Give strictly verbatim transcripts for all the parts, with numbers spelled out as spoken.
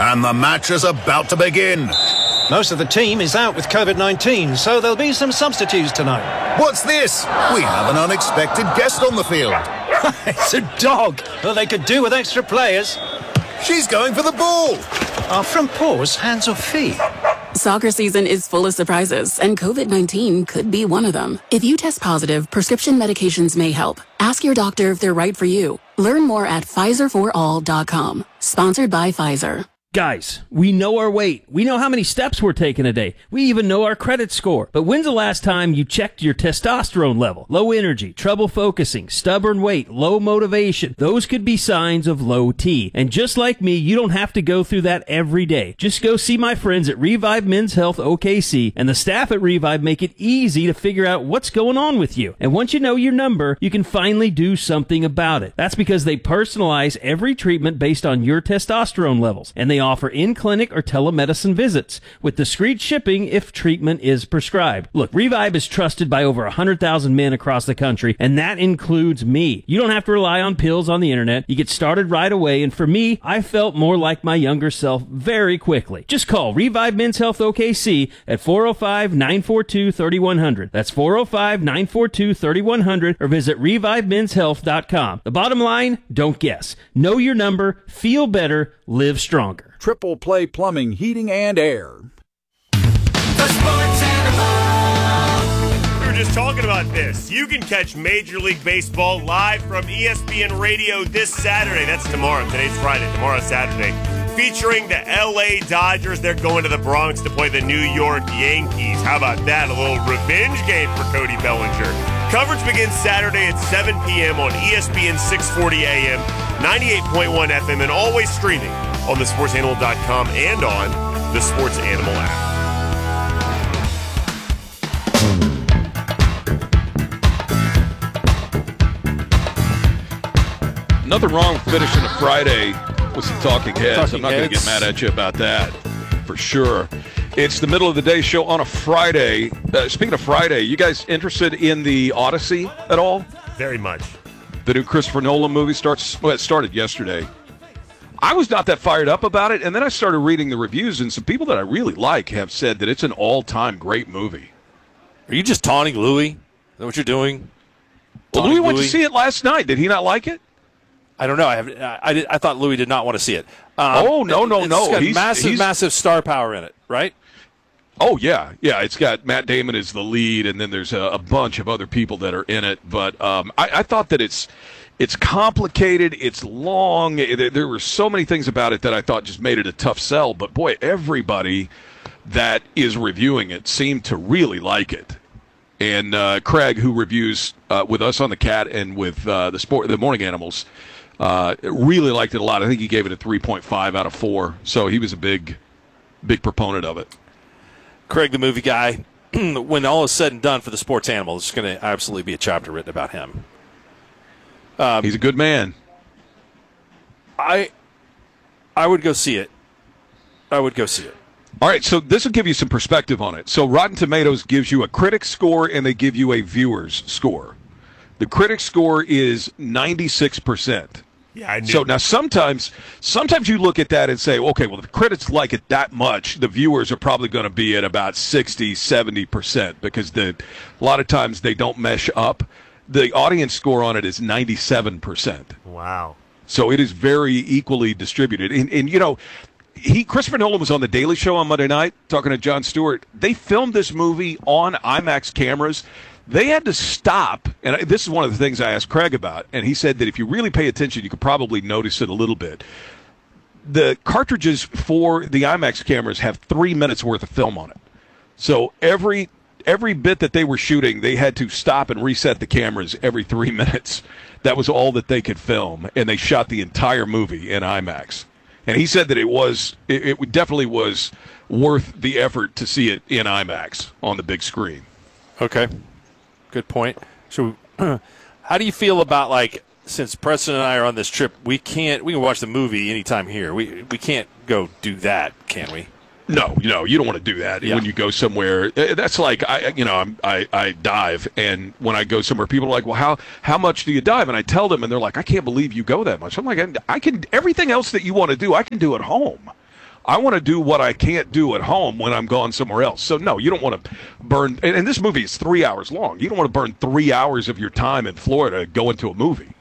And the match is about to begin. Most of the team is out with COVID nineteen, so there'll be some substitutes tonight. What's this? We have an unexpected guest on the field. It's a dog. Well, they could do with extra players. She's going for the ball. Are front paws hands or feet? Soccer season is full of surprises, and COVID nineteen could be one of them. If you test positive, prescription medications may help. Ask your doctor if they're right for you. Learn more at Pfizer for all dot com. Sponsored by Pfizer. Guys, we know our weight. We know how many steps we're taking a day. We even know our credit score. But when's the last time you checked your testosterone level? Low energy, trouble focusing, stubborn weight, low motivation. Those could be signs of low T. And just like me, you don't have to go through that every day. Just go see my friends at Revive Men's Health O K C, and the staff at Revive make it easy to figure out what's going on with you. And once you know your number, you can finally do something about it. That's because they personalize every treatment based on your testosterone levels, and they offer in-clinic or telemedicine visits with discreet shipping if treatment is prescribed. Look, Revive is trusted by over one hundred thousand men across the country, and that includes me. You don't have to rely on pills on the internet. You get started right away, and for me, I felt more like my younger self very quickly. Just call Revive Men's Health O K C at four oh five, nine four two, three one zero zero. That's four oh five, nine four two, three one zero zero, or visit revive men's health dot com. The bottom line, don't guess. Know your number, feel better, live stronger. Triple Play Plumbing, Heating, and Air. The Sports Animal. We were just talking about this. You can catch Major League Baseball live from E S P N Radio this Saturday. That's tomorrow. Today's Friday. Tomorrow's Saturday. Featuring the L A Dodgers. They're going to the Bronx to play the New York Yankees. How about that? A little revenge game for Cody Bellinger. Coverage begins Saturday at seven p.m. on E S P N six forty A M, ninety-eight point one F M, and always streaming on the sports animal dot com and on the Sports Animal app. Nothing wrong with finishing a Friday with some talking heads. Talking I'm not going to get mad at you about that, for sure. It's the middle of the day show on a Friday. Uh, speaking of Friday, you guys interested in the Odyssey at all? Very much. The new Christopher Nolan movie starts. Well, it started yesterday. I was not that fired up about it, and then I started reading the reviews, and some people that I really like have said that it's an all-time great movie. Are you just taunting Louis? Is that what you're doing? Well, Louis went to see it last night. Did he not like it? I don't know. I have, I, did, I thought Louis did not want to see it. Um, oh, no, no, it, no. It's got he's, massive, he's, massive star power in it, right? Oh, yeah. Yeah, it's got Matt Damon as the lead, and then there's a, a bunch of other people that are in it. But um, I, I thought that it's it's complicated. It's long. There, there were so many things about it that I thought just made it a tough sell. But, boy, everybody that is reviewing it seemed to really like it. And uh, Craig, who reviews uh, with us on the Cat and with uh, the sport, the Morning Animals, uh, really liked it a lot. I think he gave it a three point five out of four. So he was a big, big proponent of it. Craig, the movie guy, when all is said and done for the Sports Animal, there's going to absolutely be a chapter written about him. Um, He's a good man. I, I would go see it. I would go see it. All right, so this will give you some perspective on it. So Rotten Tomatoes gives you a critic score and they give you a viewer's score. The critic score is ninety-six percent. Yeah, I knew. So now sometimes sometimes you look at that and say, okay, well, if the critics like it that much, the viewers are probably going to be at about sixty, seventy percent because the, a lot of times they don't mesh up. The audience score on it is ninety-seven percent. Wow. So it is very equally distributed. And, and you know, He Christopher Nolan was on the Daily Show on Monday night talking to Jon Stewart. They filmed this movie on IMAX cameras. They had to stop, and this is one of the things I asked Craig about, and he said that if you really pay attention, you could probably notice it a little bit. The cartridges for the IMAX cameras have three minutes worth of film on it. So every every bit that they were shooting, they had to stop and reset the cameras every three minutes. That was all that they could film, and they shot the entire movie in IMAX. And he said that it was, it, it definitely was worth the effort to see it in IMAX on the big screen. Okay, good point. So, how do you feel about, like, since Preston and I are on this trip, we can't, we can watch the movie anytime here. We we can't go do that, can we? No, you know, you don't want to do that yeah. when you go somewhere. That's like, I, you know, I'm, I, I dive, and when I go somewhere, people are like, well, how, how much do you dive? And I tell them, and they're like, I can't believe you go that much. I'm like, I can, everything else that you want to do, I can do at home. I want to do what I can't do at home when I'm gone somewhere else. So, no, you don't want to burn – and this movie is three hours long. You don't want to burn three hours of your time in Florida going to a movie.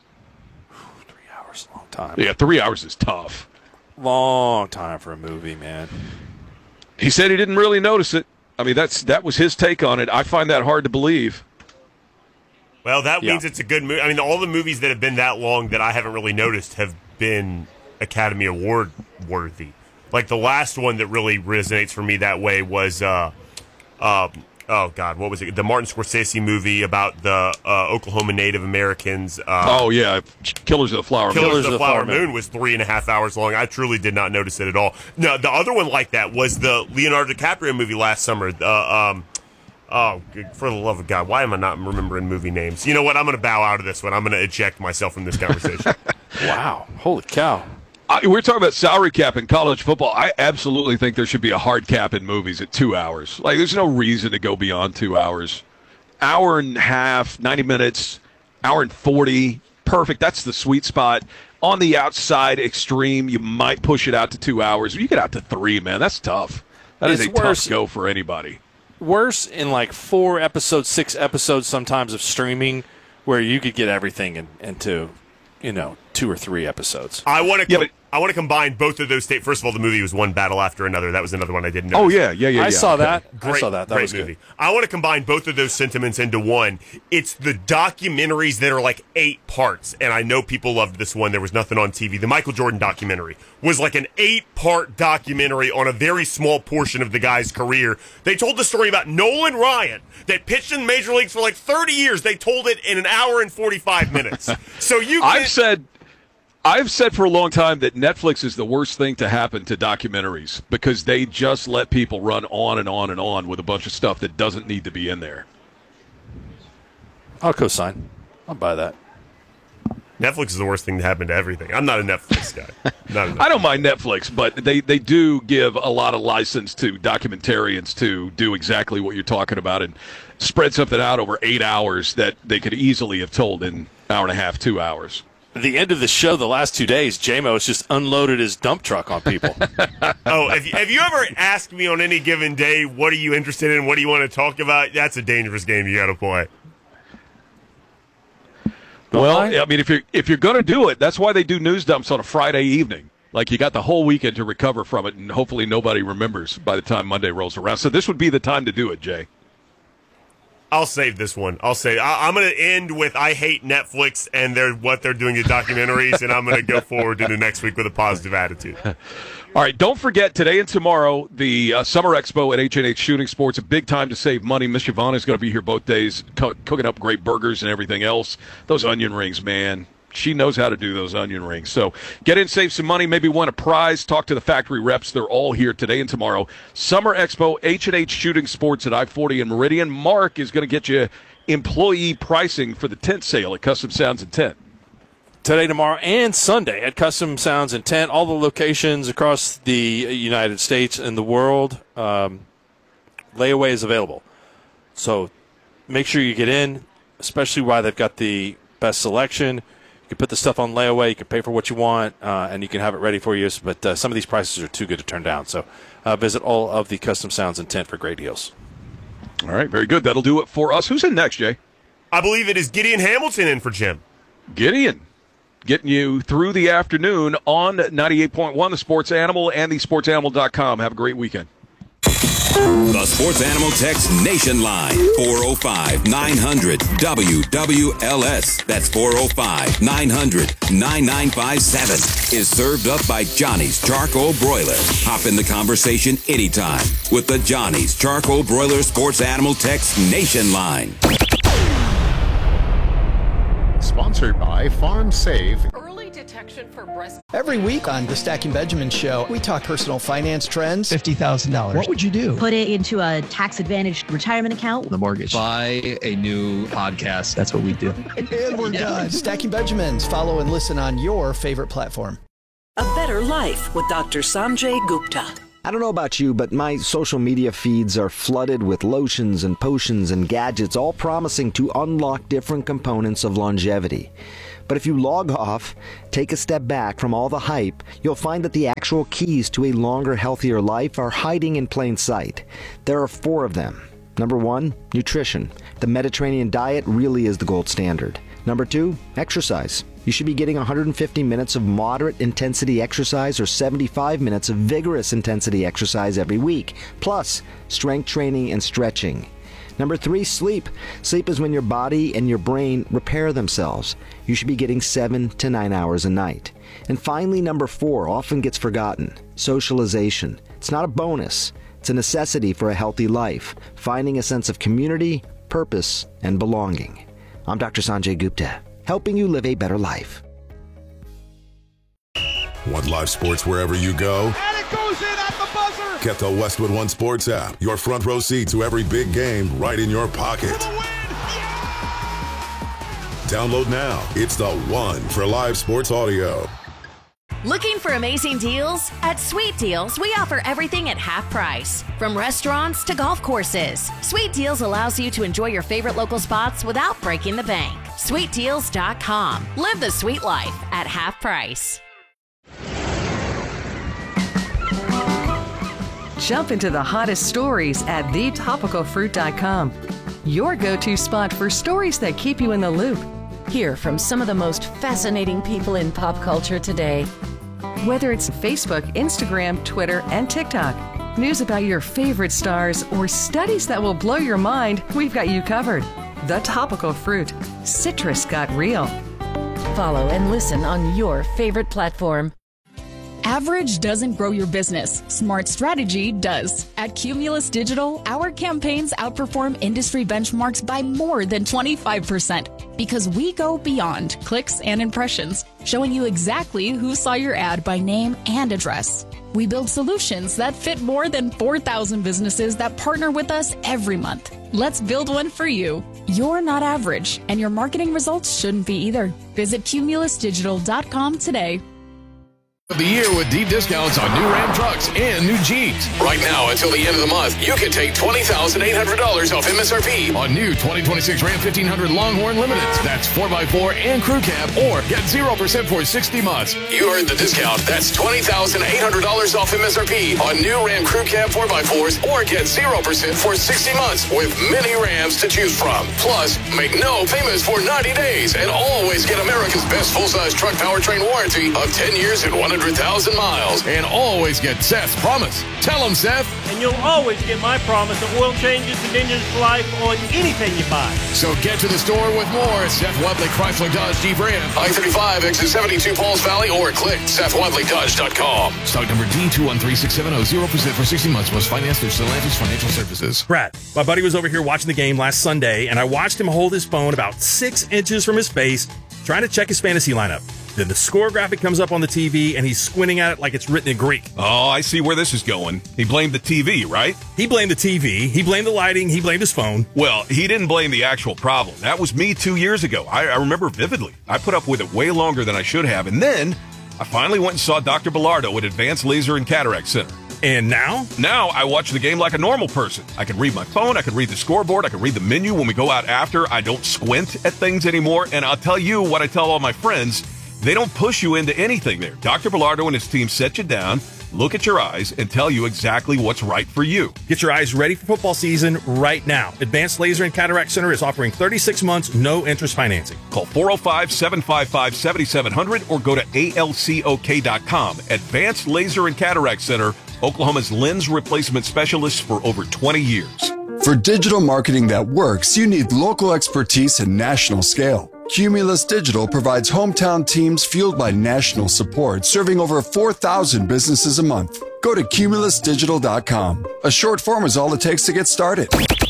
Three hours, long time. Yeah, three hours is tough. Long time for a movie, man. He said he didn't really notice it. I mean, that's that was his take on it. I find that hard to believe. Well, that Yeah. means it's a good movie. I mean, all the movies that have been that long that I haven't really noticed have been Academy Award worthy. Like the last one that really resonates for me that way was, uh, uh, oh God, what was it? The Martin Scorsese movie about the uh, Oklahoma Native Americans. Uh, Oh, yeah, Killers of the Flower Moon. Killers of the Flower Moon was three and a half hours long. I truly did not notice it at all. No, the other one like that was the Leonardo DiCaprio movie last summer. Uh, um, oh, for the love of God, why am I not remembering movie names? You know what? I'm going to bow out of this one. I'm going to eject myself from this conversation. Wow. Holy cow. I, we're talking about salary cap in college football. I absolutely think there should be a hard cap in movies at two hours. Like, there's no reason to go beyond two hours. Hour and a half, ninety minutes, hour and forty, perfect. That's the sweet spot. On the outside extreme, you might push it out to two hours. You get out to three, man. That's tough. That is It's a worse. tough go for anybody. Worse in like four episodes, six episodes sometimes of streaming where you could get everything in, into, you know, two or three episodes. I want to Yeah, com- but- I want to combine both of those. Sta- First of all, the movie was one battle after another. That was another one I didn't know. Oh, yeah, yeah, yeah, I yeah. saw Okay. that. Great, I saw that. That great was movie. good. I want to combine both of those sentiments into one. It's the documentaries that are like eight parts, and I know people loved this one. There was nothing on T V. The Michael Jordan documentary was like an eight-part documentary on a very small portion of the guy's career. They told the story about Nolan Ryan that pitched in the major leagues for like thirty years. They told it in an hour and forty-five minutes. So you, I've can- said I've said for a long time that Netflix is the worst thing to happen to documentaries because they just let people run on and on and on with a bunch of stuff that doesn't need to be in there. I'll co-sign. I'll buy that. Netflix is the worst thing to happen to everything. I'm not a Netflix guy. Not a Netflix. I don't mind Netflix, but they, they do give a lot of license to documentarians to do exactly what you're talking about and spread something out over eight hours that they could easily have told in an hour and a half, two hours. At the end of the show, the last two days, J-Mo has just unloaded his dump truck on people. Oh, have you, have you ever asked me on any given day, what are you interested in? What do you want to talk about? That's a dangerous game you got to play. Well, I? I mean, if you're if you're going to do it, that's why they do news dumps on a Friday evening. Like, you got the whole weekend to recover from it, and hopefully nobody remembers by the time Monday rolls around. So this would be the time to do it, Jay. I'll save this one. I'll say I, I'm going to end with I hate Netflix and they're what they're doing in documentaries, and I'm going to go forward to the next week with a positive attitude. All right, don't forget, today and tomorrow, the uh, Summer Expo at H and H Shooting Sports, a big time to save money. Miss Giovanna is going to be here both days, co- cooking up great burgers and everything else. Those onion rings, man. She knows how to do those onion rings. So get in, save some money, maybe win a prize. Talk to the factory reps. They're all here today and tomorrow. Summer Expo, H and H Shooting Sports at I forty in Meridian. Mark is going to get you employee pricing for the tent sale at Custom Sounds and Tent. Today, tomorrow, and Sunday at Custom Sounds and Tent, all the locations across the United States and the world. Um, layaway is available. So make sure you get in, especially while they've got the best selection. You can put the stuff on layaway, you can pay for what you want, uh, and you can have it ready for you. But uh, some of these prices are too good to turn down. So uh, visit all of the Custom Sounds and Tent for great deals. All right, very good. That'll do it for us. Who's in next, Jay? I believe it is Gideon Hamilton in for Jim. Gideon. Getting you through the afternoon on ninety-eight point one, The Sports Animal and the sports animal dot com. Have a great weekend. The Sports Animal Text Nation Line, four oh five, nine hundred, W W L S. That's four oh five, nine hundred, nine nine five seven. Is served up by Johnny's Charcoal Broiler. Hop in the conversation anytime with the Johnny's Charcoal Broiler Sports Animal Text Nation Line. Sponsored by Farm Save. Early detection for breast. Every week on the Stacking Benjamin Show, we talk personal finance trends. fifty thousand dollars. What would you do? Put it into a tax-advantaged retirement account. The mortgage. Buy a new podcast. That's what we do. And we're done. Stacking Benjamins. Follow and listen on your favorite platform. A better life with Doctor Sanjay Gupta. I don't know about you, but my social media feeds are flooded with lotions and potions and gadgets, all promising to unlock different components of longevity. But if you log off, take a step back from all the hype, you'll find that the actual keys to a longer, healthier life are hiding in plain sight. There are four of them. Number one, nutrition. The Mediterranean diet really is the gold standard. Number two, exercise. You should be getting one hundred fifty minutes of moderate intensity exercise or seventy-five minutes of vigorous intensity exercise every week, plus strength training and stretching. Number three, sleep. Sleep is when your body and your brain repair themselves. You should be getting seven to nine hours a night. And finally, number four, often gets forgotten, socialization. It's not a bonus. It's a necessity for a healthy life, finding a sense of community, purpose, and belonging. I'm Doctor Sanjay Gupta, helping you live a better life. Want live sports wherever you go? And it goes in at the buzzer! Get the Westwood One Sports app. Your front row seat to every big game right in your pocket. Download now. It's the one for live sports audio. Looking for amazing deals? At Sweet Deals, we offer everything at half price. From restaurants to golf courses, Sweet Deals allows you to enjoy your favorite local spots without breaking the bank. sweet deals dot com. Live the sweet life at half price. Jump into the hottest stories at the topical fruit dot com. Your go-to spot for stories that keep you in the loop. Hear from some of the most fascinating people in pop culture today. Whether it's Facebook, Instagram, Twitter, and TikTok, news about your favorite stars, or studies that will blow your mind, we've got you covered. The Topical Fruit. Citrus got real. Follow and listen on your favorite platform. Average doesn't grow your business. Smart strategy does. At Cumulus Digital, our campaigns outperform industry benchmarks by more than twenty-five percent because we go beyond clicks and impressions, showing you exactly who saw your ad by name and address. We build solutions that fit more than four thousand businesses that partner with us every month. Let's build one for you. You're not average, and your marketing results shouldn't be either. Visit cumulus digital dot com today. Of the year with deep discounts on new Ram trucks and new Jeeps. Right now until the end of the month, you can take twenty thousand eight hundred dollars off M S R P on new twenty twenty-six Ram fifteen hundred Longhorn Limiteds. That's four by four and crew cab, or get zero percent for sixty months. You heard the discount. That's twenty thousand eight hundred dollars off M S R P on new Ram crew cab four by fours, or get zero percent for sixty months with many Rams to choose from. Plus, make no payments for ninety days and always get America's best full-size truck powertrain warranty of ten years and one hundred thousand miles. And always get Seth's promise. Tell him, Seth. And you'll always get my promise of oil changes and engines for life on anything you buy. So get to the store with more at Seth Wadley Chrysler Dodge Jeep Ram. I thirty-five, exit seventy-two Pauls Valley, or click Seth Wadley Dodge dot com. Stock number D two one three six seven zero, zero percent for sixty months. Was financed through Stellantis Financial Services. Brad, my buddy was over here watching the game last Sunday, and I watched him hold his phone about six inches from his face, trying to check his fantasy lineup. Then the score graphic comes up on the T V, and he's squinting at it like it's written in Greek. Oh, I see where this is going. He blamed the T V, right? He blamed the T V. He blamed the lighting. He blamed his phone. Well, he didn't blame the actual problem. That was me two years ago. I, I remember vividly. I put up with it way longer than I should have. And then I finally went and saw Doctor Bilardo at Advanced Laser and Cataract Center. And now? Now I watch the game like a normal person. I can read my phone. I can read the scoreboard. I can read the menu when we go out after. I don't squint at things anymore. And I'll tell you what I tell all my friends. They don't push you into anything there. Doctor Bilardo and his team set you down, look at your eyes, and tell you exactly what's right for you. Get your eyes ready for football season right now. Advanced Laser and Cataract Center is offering thirty-six months, no interest financing. Call four oh five, seven five five, seven seven zero zero or go to A L C O K dot com. Advanced Laser and Cataract Center, Oklahoma's lens replacement specialists for over twenty years. For digital marketing that works, you need local expertise and national scale. Cumulus Digital provides hometown teams fueled by national support, serving over four thousand businesses a month. Go to cumulus digital dot com. A short form is all it takes to get started.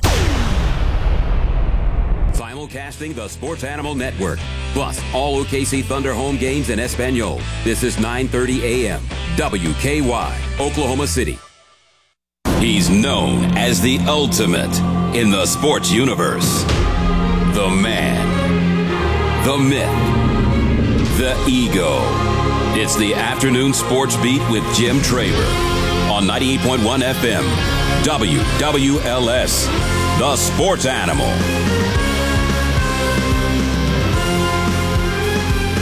Simulcasting the Sports Animal Network, plus all O K C Thunder home games in Espanol. This is nine thirty a.m. W K Y, Oklahoma City. He's known as the ultimate in the sports universe. The man. The myth, the ego. It's the Afternoon Sports Beat with Jim Traver on ninety-eight point one F M, W W L S, the Sports Animal.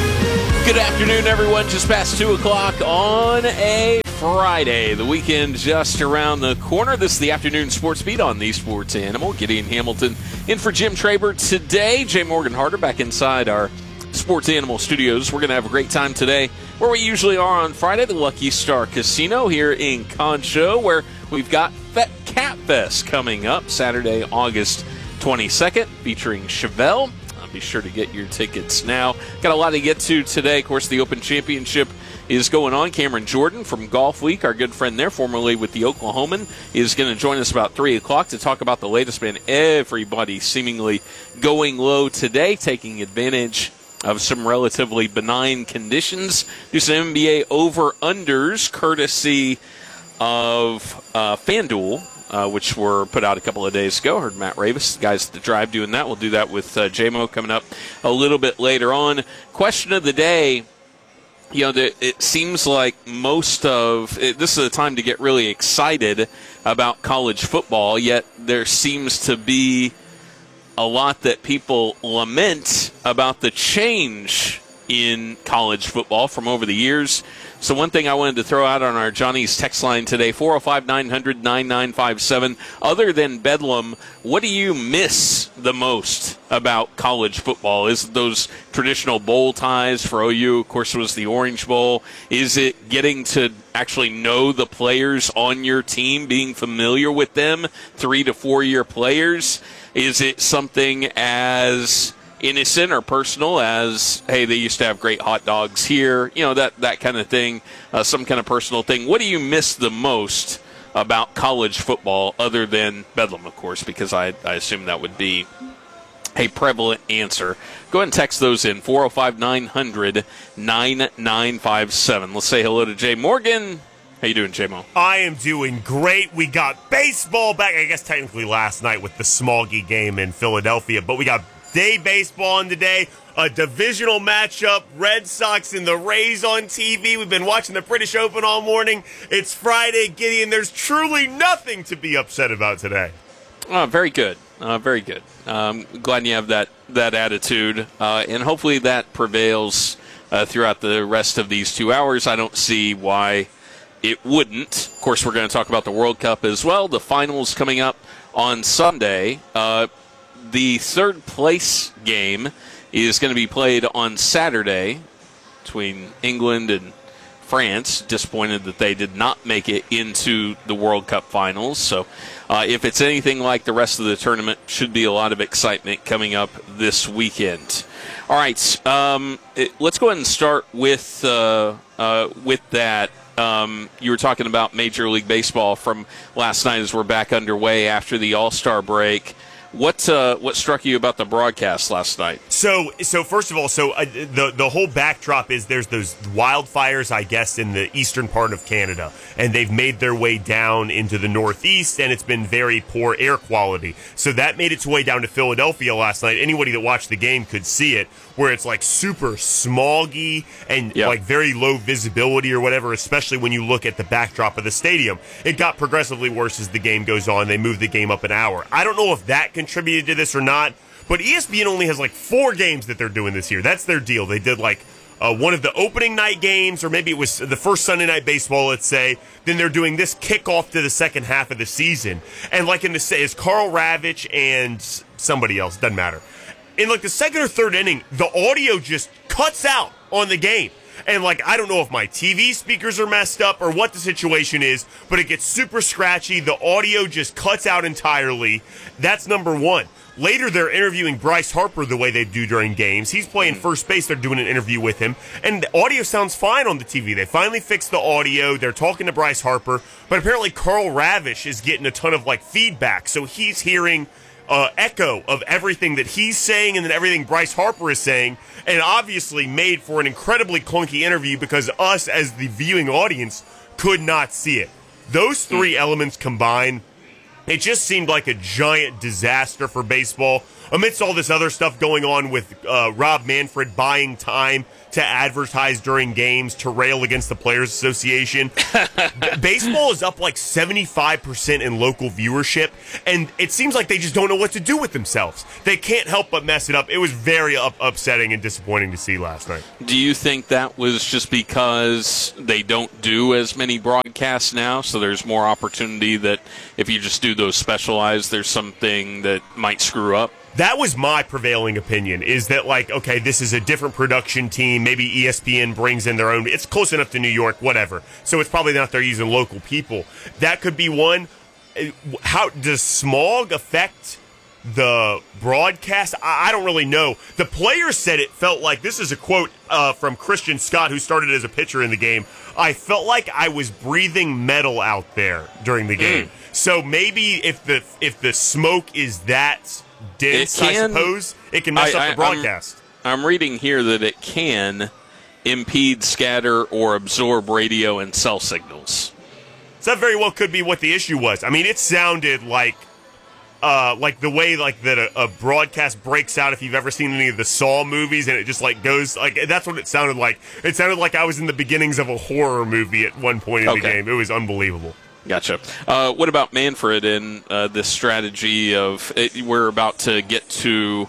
Good afternoon, everyone. Just past two o'clock on a Friday. The weekend just around the corner. This is the Afternoon Sports Beat on the Sports Animal. Gideon Hamilton in for Jim Traber today. Jay Morgan Harder back inside our Sports Animal studios. We're going to have a great time today where we usually are on Friday, the Lucky Star Casino here in Concho, where we've got Fet Cat Fest coming up Saturday, August twenty-second, featuring Chevelle. Be sure to get your tickets now. Got a lot to get to today. Of course, the Open Championship is going on. Cameron Jordan from Golf Week, our good friend there, formerly with the Oklahoman, is going to join us about three o'clock to talk about the latest. Man, everybody seemingly going low today, taking advantage of some relatively benign conditions. Do some N B A over-unders courtesy of uh, FanDuel. Uh, which were put out a couple of days ago. Heard Matt Ravis, the guys at the Drive, doing that. We'll do that with uh, J-Mo coming up a little bit later on. Question of the day, you know, the, it seems like most of it, this is a time to get really excited about college football, yet there seems to be a lot that people lament about the change in college football from over the years. So one thing I wanted to throw out on our Johnny's text line today, four oh five, nine hundred, ninety-nine fifty-seven. Other than Bedlam, what do you miss the most about college football? Is it those traditional bowl ties for O U? Of course, it was the Orange Bowl. Is it getting to actually know the players on your team, being familiar with them, three to four-year players? Is it something as innocent or personal as, hey, they used to have great hot dogs here, you know, that, that kind of thing, uh, some kind of personal thing? What do you miss the most about college football other than Bedlam, of course, because I, I assume that would be a prevalent answer. Go ahead and text those in, four oh five, nine hundred, ninety-nine fifty-seven. Let's say hello to Jay Morgan. How you doing, J-Mo? I am doing great. We got baseball back, I guess technically last night with the Smoggy game in Philadelphia, but we got day baseball on today, a divisional matchup, Red Sox and the Rays on T V. We've been watching the British Open all morning. It's Friday, Gideon. There's truly nothing to be upset about today. Oh, very good. Uh, very good. Um, glad you have that, that attitude, uh, and hopefully that prevails uh, throughout the rest of these two hours. I don't see why it wouldn't. Of course, we're going to talk about the World Cup as well. The finals coming up on Sunday. Uh, The third place game is going to be played on Saturday between England and France. Disappointed that they did not make it into the World Cup finals. So uh, if it's anything like the rest of the tournament, should be a lot of excitement coming up this weekend. All right, um, it, let's go ahead and start with, uh, uh, with that. Um, you were talking about Major League Baseball from last night as we're back underway after the All-Star break. What uh, what struck you about the broadcast last night? So, so first of all, so uh, the the whole backdrop is there's those wildfires, I guess, in the eastern part of Canada, and they've made their way down into the northeast, and it's been very poor air quality. So that made its way down to Philadelphia last night. Anybody that watched the game could see it, where it's like super smoggy and yep. like very low visibility or whatever, especially when you look at the backdrop of the stadium. It got progressively worse as the game goes on. They moved the game up an hour. I don't know if that contributed to this or not, but E S P N only has like four games that they're doing this year. That's their deal. They did like uh, one of the opening night games, or maybe it was the first Sunday night baseball, let's say. Then they're doing this kickoff to the second half of the season. And like in the say is Carl Ravitch and somebody else, doesn't matter. In like the second or third inning, the audio just cuts out on the game. And like, I don't know if my T V speakers are messed up or what the situation is, but it gets super scratchy. The audio just cuts out entirely. That's number one. Later, they're interviewing Bryce Harper the way they do during games. He's playing first base. They're doing an interview with him. And the audio sounds fine on the T V. They finally fixed the audio. They're talking to Bryce Harper. But apparently, Carl Ravitch is getting a ton of like feedback. So he's hearing Uh, echo of everything that he's saying and then everything Bryce Harper is saying, and obviously made for an incredibly clunky interview because us as the viewing audience could not see it. Those three elements combined, it just seemed like a giant disaster for baseball. Amidst all this other stuff going on with uh, Rob Manfred buying time to advertise during games, to rail against the Players Association. B- baseball is up like seventy-five percent in local viewership, and it seems like they just don't know what to do with themselves. They can't help but mess it up. It was very up- upsetting and disappointing to see last night. Do you think that was just because they don't do as many broadcasts now, so there's more opportunity that if you just do those specialized, there's something that might screw up? That was my prevailing opinion, is that, like, okay, this is a different production team. Maybe E S P N brings in their own. It's close enough to New York, whatever. So it's probably not they're using local people. That could be one. How does smog affect the broadcast? I, I don't really know. The players said it felt like, this is a quote uh, from Christian Scott, who started as a pitcher in the game. I felt like I was breathing metal out there during the game. Mm. So maybe if the if the smoke is that dense, can, I suppose, it can mess I, up the broadcast. I'm, I'm reading here that it can impede, scatter, or absorb radio and cell signals. So that very well could be what the issue was. I mean, it sounded like uh, like the way like that a, a broadcast breaks out if you've ever seen any of the Saw movies, and it just like goes like that's what it sounded like. It sounded like I was in the beginnings of a horror movie at one point in okay. the game. It was unbelievable. Gotcha. Uh, what about Manfred and uh, this strategy of it, we're about to get to,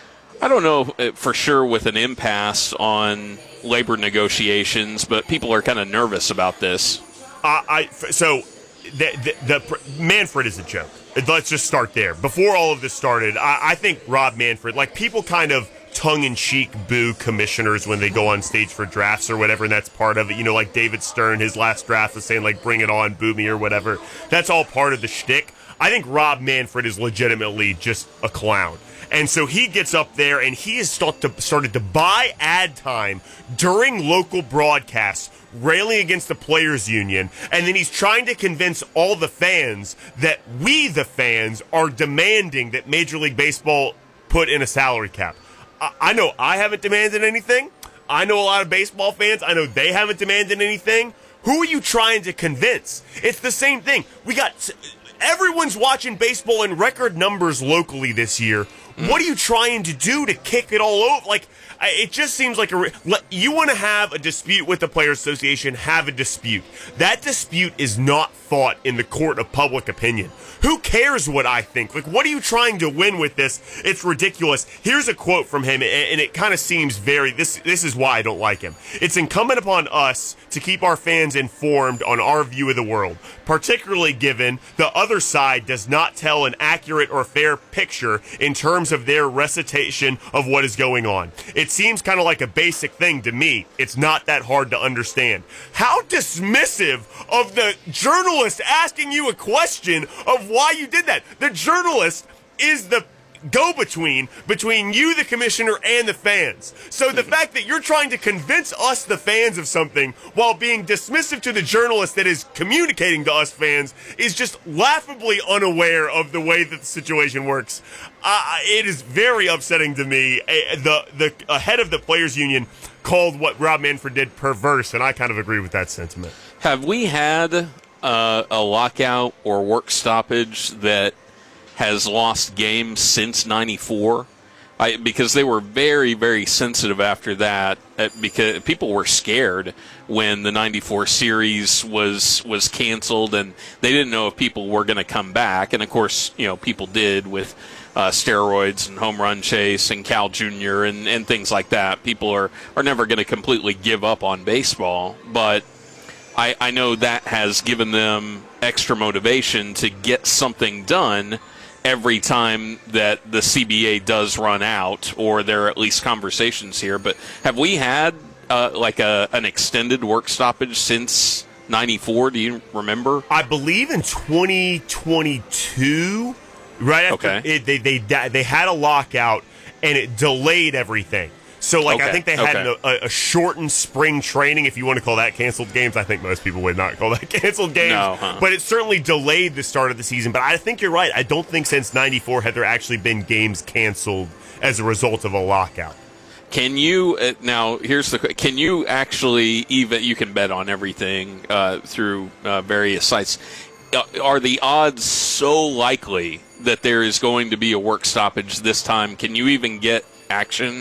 I don't know for sure with an impasse on labor negotiations, but people are kind of nervous about this. Uh, I so the, the, the Manfred is a joke. Let's just start there. Before all of this started, I, I think Rob Manfred, like people kind of tongue-in-cheek boo commissioners when they go on stage for drafts or whatever, and that's part of it. You know, like David Stern, his last draft was saying, like, bring it on, boo me or whatever. That's all part of the shtick. I think Rob Manfred is legitimately just a clown. And so he gets up there, and he has start to, started to buy ad time during local broadcasts, railing against the Players Union, and then he's trying to convince all the fans that we, the fans, are demanding that Major League Baseball put in a salary cap. I know I haven't demanded anything. I know a lot of baseball fans. I know they haven't demanded anything. Who are you trying to convince? It's the same thing. We got everyone's watching baseball in record numbers locally this year. Mm. What are you trying to do to kick it all over? Like, it just seems like a. You want to have a dispute with the Players Association, have a dispute. That dispute is not fought in the court of public opinion. Who cares what I think? Like, what are you trying to win with this? It's ridiculous. Here's a quote from him, and it kind of seems very. This this is why I don't like him. It's incumbent upon us to keep our fans informed on our view of the world, particularly given the other side does not tell an accurate or fair picture in terms of their recitation of what is going on. It seems kind of like a basic thing to me. It's not that hard to understand. How dismissive of the journalist asking you a question of why you did that. The journalist is the go-between between you, the commissioner, and the fans. So the fact that you're trying to convince us, the fans, of something while being dismissive to the journalist that is communicating to us fans is just laughably unaware of the way that the situation works. Uh, it is very upsetting to me. Uh, the the uh, head of the Players Union called what Rob Manfred did perverse, and I kind of agree with that sentiment. Have we had uh, a lockout or work stoppage that has lost games since ninety-four? I, because they were very, very sensitive after that, uh, because people were scared when the ninety-four series was was canceled, and they didn't know if people were going to come back. And, of course, you know, people did with uh, steroids and home run chase and Cal Junior and, and things like that. People are, are never going to completely give up on baseball, but I, I know that has given them extra motivation to get something done every time that the C B A does run out, or there are at least conversations here. But have we had uh, like a an extended work stoppage since ninety-four? Do you remember? I believe in twenty twenty-two, right after okay. it, they, they they had a lockout and it delayed everything. So, like, okay. I think they had okay. a, a shortened spring training, if you want to call that canceled games. I think most people would not call that canceled games. No, huh? But it certainly delayed the start of the season. But I think you're right. I don't think since ninety-four had there actually been games canceled as a result of a lockout. Can you, uh, now, here's the can you actually, even, you can bet on everything uh, through uh, various sites. Uh, are the odds so likely that there is going to be a work stoppage this time? Can you even get action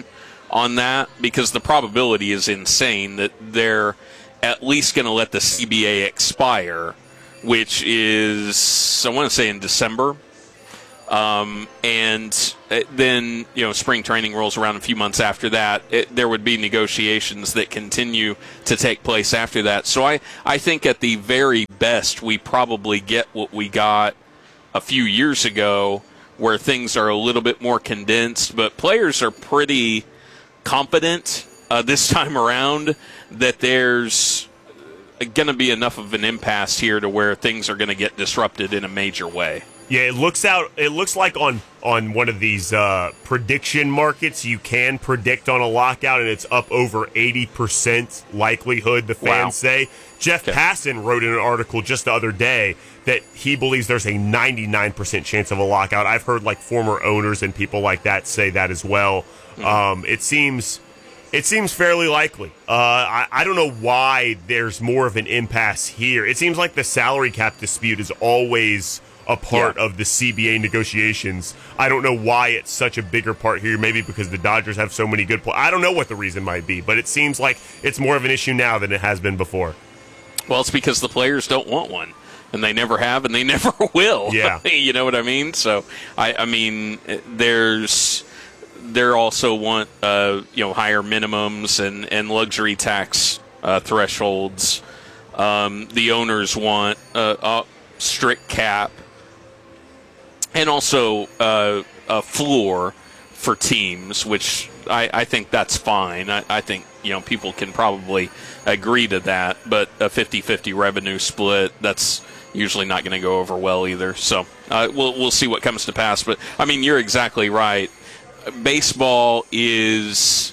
on that because the probability is insane that they're at least going to let the C B A expire, which is, I want to say in December. Um, and then, you know, spring training rolls around a few months after that. It, there would be negotiations that continue to take place after that. So I, I think at the very best, we probably get what we got a few years ago, where things are a little bit more condensed, but players are pretty confident uh, this time around that there's going to be enough of an impasse here to where things are going to get disrupted in a major way. Yeah, it looks out. It looks like on on one of these uh, prediction markets, you can predict on a lockout, and it's up over eighty percent likelihood. The fans Wow. say. Jeff Okay. Passan wrote in an article just the other day that he believes there's a ninety-nine percent chance of a lockout. I've heard like former owners and people like that say that as well. Mm-hmm. Um, it seems. It seems fairly likely. Uh, I, I don't know why there's more of an impasse here. It seems like the salary cap dispute is always a part Yeah. of the C B A negotiations. I don't know why it's such a bigger part here. Maybe because the Dodgers have so many good players. I don't know what the reason might be, but it seems like it's more of an issue now than it has been before. Well, it's because the players don't want one, and they never have, and they never will. Yeah. You know what I mean? So, I, I mean, there's... They also want, uh, you know, higher minimums and, and luxury tax uh, thresholds. Um, the owners want uh, a strict cap and also uh, a floor for teams, which I, I think that's fine. I, I think, you know, people can probably agree to that. But a fifty-fifty revenue split, that's usually not going to go over well either. So uh, we'll we'll see what comes to pass. But, I mean, you're exactly right. Baseball is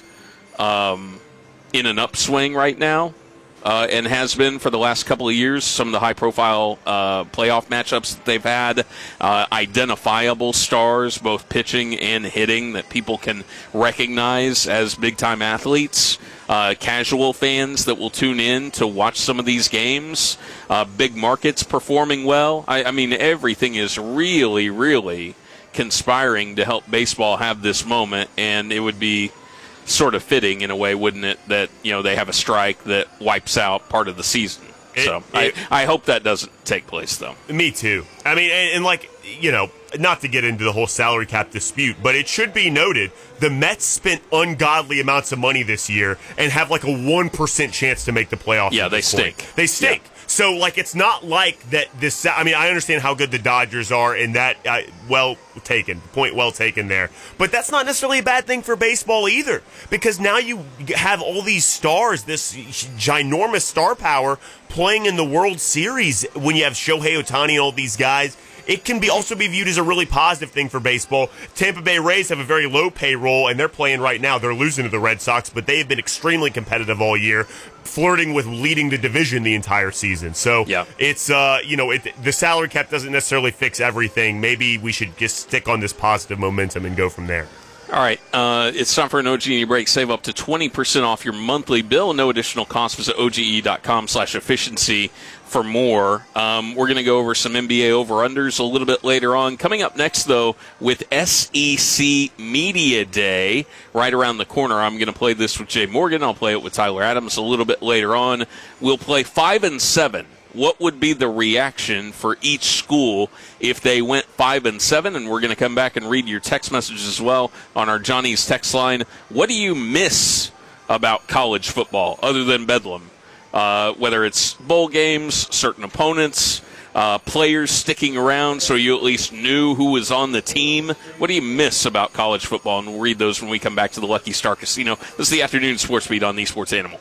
um, in an upswing right now uh, and has been for the last couple of years. Some of the high-profile uh, playoff matchups that they've had, uh, identifiable stars, both pitching and hitting, that people can recognize as big-time athletes, uh, casual fans that will tune in to watch some of these games, uh, big markets performing well. I, I mean, everything is really, really conspiring to help baseball have this moment, and it would be sort of fitting in a way, wouldn't it, that, you know, they have a strike that wipes out part of the season. It, so it, I, I hope that doesn't take place, though. Me too. I mean, and, and like, you know, not to get into the whole salary cap dispute, but it should be noted, the Mets spent ungodly amounts of money this year and have like a one percent chance to make the playoffs. Yeah, at they this stink. point. They stink. Yeah. So, like, it's not like that this – I mean, I understand how good the Dodgers are, and that uh, – well taken. Point well taken there. But that's not necessarily a bad thing for baseball either, because now you have all these stars, this ginormous star power playing in the World Series when you have Shohei Ohtani and all these guys. It can be also be viewed as a really positive thing for baseball. Tampa Bay Rays have a very low payroll, and they're playing right now. They're losing to the Red Sox, but they have been extremely competitive all year, flirting with leading the division the entire season. So yeah. it's, uh, you know, it, the salary cap doesn't necessarily fix everything. Maybe we should just stick on this positive momentum and go from there. All right, uh, it's time for an O G E break. Save up to twenty percent off your monthly bill. No additional cost. Visit O G E dot com slash efficiency for more. Um, we're going to go over some N B A over-unders a little bit later on. Coming up next, though, with S E C Media Day right around the corner. I'm going to play this with Jay Morgan. I'll play it with Tyler Adams a little bit later on. We'll play five and seven. What would be the reaction for each school if they went five and seven? And we're going to come back and read your text messages as well on our Johnny's text line. What do you miss about college football other than Bedlam? Uh, whether it's bowl games, certain opponents, uh, players sticking around so you at least knew who was on the team. What do you miss about college football? And we'll read those when we come back to the Lucky Star Casino. This is the Afternoon Sports Beat on the Sports Animal.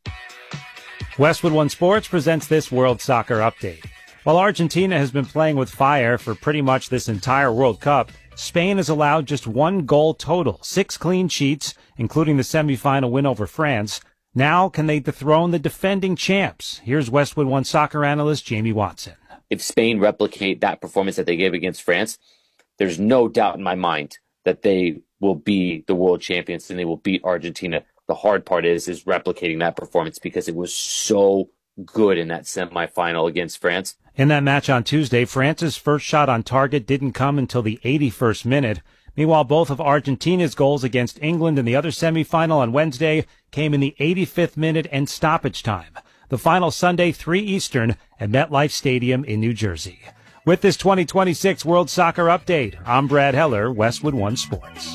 Westwood One Sports presents this World Soccer Update. While Argentina has been playing with fire for pretty much this entire World Cup, Spain has allowed just one goal total, six clean sheets, including the semifinal win over France. Now, can they dethrone the defending champs? Here's Westwood One soccer analyst Jamie Watson. If Spain replicate that performance that they gave against France, there's no doubt in my mind that they will be the world champions and they will beat Argentina. The hard part is is replicating that performance because it was so good in that semifinal against France. In that match on Tuesday, France's first shot on target didn't come until the eighty-first minute. Meanwhile, both of Argentina's goals against England in the other semifinal on Wednesday came in the eighty-fifth minute and stoppage time. The final Sunday, three Eastern, at MetLife Stadium in New Jersey. With this twenty twenty-six World Soccer Update, I'm Brad Heller, Westwood One Sports.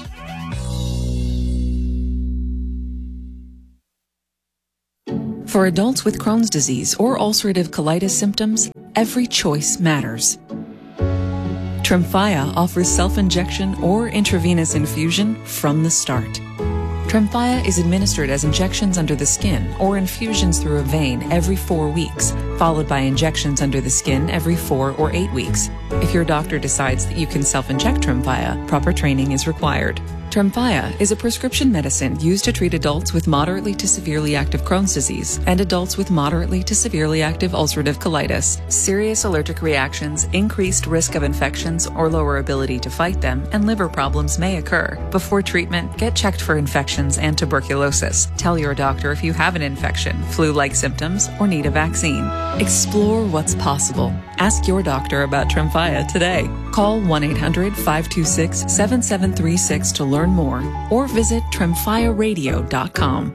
For adults with Crohn's disease or ulcerative colitis symptoms, every choice matters. Tremfya offers self-injection or intravenous infusion from the start. Tremfya is administered as injections under the skin or infusions through a vein every four weeks, followed by injections under the skin every four or eight weeks. If your doctor decides that you can self-inject Tremfya, proper training is required. Tremfya is a prescription medicine used to treat adults with moderately to severely active Crohn's disease and adults with moderately to severely active ulcerative colitis. Serious allergic reactions, increased risk of infections or lower ability to fight them, and liver problems may occur. Before treatment, get checked for infections and tuberculosis. Tell your doctor if you have an infection, flu-like symptoms, or need a vaccine. Explore what's possible. Ask your doctor about Tremfya today. Call one eight hundred five two six seven seven three six to learn more, or visit tremfya radio dot com.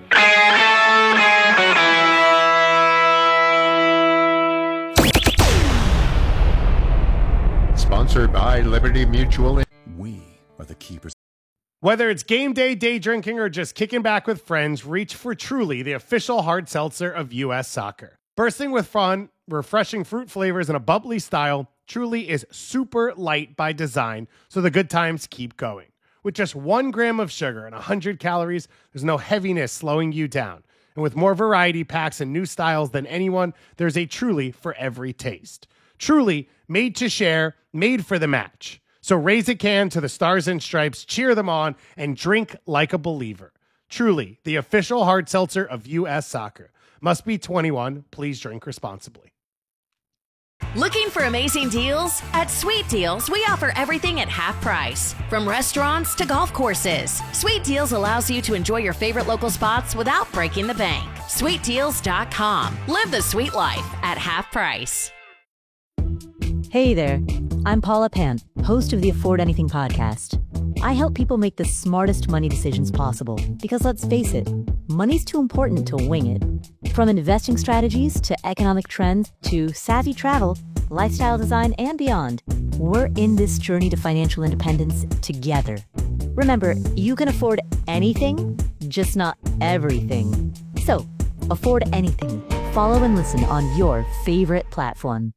Sponsored by Liberty Mutual. We are the keepers. Whether it's game day, day drinking, or just kicking back with friends, reach for Truly, the official hard seltzer of U S Soccer. Bursting with fun, refreshing fruit flavors, and a bubbly style, Truly is super light by design, so the good times keep going. With just one gram of sugar and one hundred calories, there's no heaviness slowing you down. And with more variety packs and new styles than anyone, there's a Truly for every taste. Truly, made to share, made for the match. So raise a can to the Stars and Stripes, cheer them on, and drink like a believer. Truly, the official hard seltzer of U S Soccer. Must be twenty-one. Please drink responsibly. Looking for amazing deals? At Sweet Deals, we offer everything at half price. From restaurants to golf courses, Sweet Deals allows you to enjoy your favorite local spots without breaking the bank. sweet deals dot com. Live the sweet life at half price. Hey there, I'm Paula Pant, host of the Afford Anything podcast. I help people make the smartest money decisions possible because, let's face it, money's too important to wing it. From investing strategies to economic trends to savvy travel, lifestyle design, and beyond, we're in this journey to financial independence together. Remember, you can afford anything, just not everything. So, afford anything. Follow and listen on your favorite platform.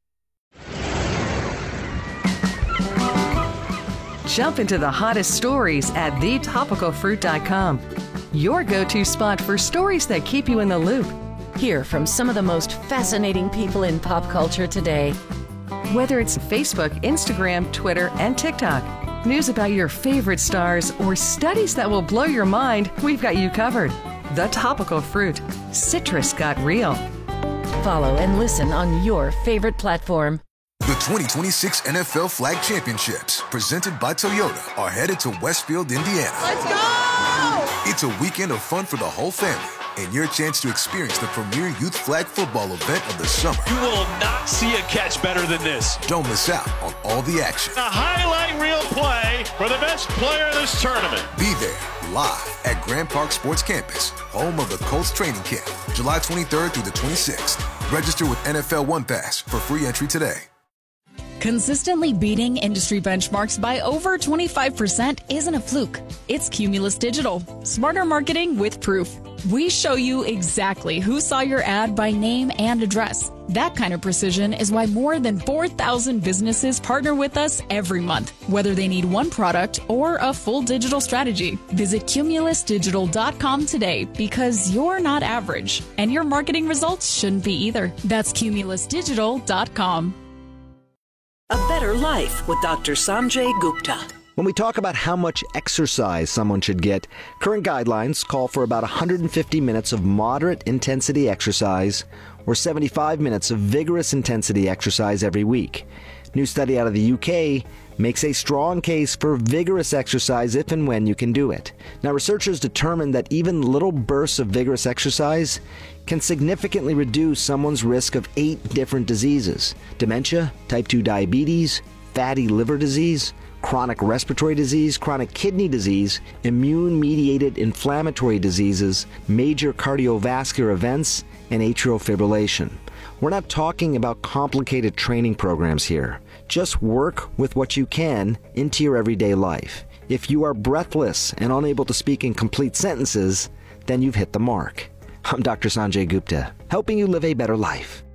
Jump into the hottest stories at the topical fruit dot com. Your go-to spot for stories that keep you in the loop. Hear from some of the most fascinating people in pop culture today. Whether it's Facebook, Instagram, Twitter, and TikTok, news about your favorite stars, or studies that will blow your mind, we've got you covered. The Topical Fruit. Citrus got real. Follow and listen on your favorite platform. The twenty twenty-six N F L Flag Championships, presented by Toyota, are headed to Westfield, Indiana. Let's go! It's a weekend of fun for the whole family and your chance to experience the premier youth flag football event of the summer. You will not see a catch better than this. Don't miss out on all the action. A highlight reel play for the best player in this tournament. Be there live at Grand Park Sports Campus, home of the Colts training camp, July twenty-third through the twenty-sixth. Register with N F L One Pass for free entry today. Consistently beating industry benchmarks by over twenty-five percent isn't a fluke. It's Cumulus Digital. Smarter marketing with proof. We show you exactly who saw your ad by name and address. That kind of precision is why more than four thousand businesses partner with us every month, whether they need one product or a full digital strategy. Visit cumulus digital dot com today because you're not average, and your marketing results shouldn't be either. That's cumulus digital dot com. A better life with Doctor Sanjay Gupta. When we talk about how much exercise someone should get, current guidelines call for about one hundred fifty minutes of moderate intensity exercise or seventy-five minutes of vigorous intensity exercise every week. New study out of the U K makes a strong case for vigorous exercise if and when you can do it. Now, researchers determined that even little bursts of vigorous exercise can significantly reduce someone's risk of eight different diseases: dementia, type two diabetes, fatty liver disease, chronic respiratory disease, chronic kidney disease, immune-mediated inflammatory diseases, major cardiovascular events, and atrial fibrillation. We're not talking about complicated training programs here. Just work with what you can into your everyday life. If you are breathless and unable to speak in complete sentences, then you've hit the mark. I'm Doctor Sanjay Gupta, helping you live a better life.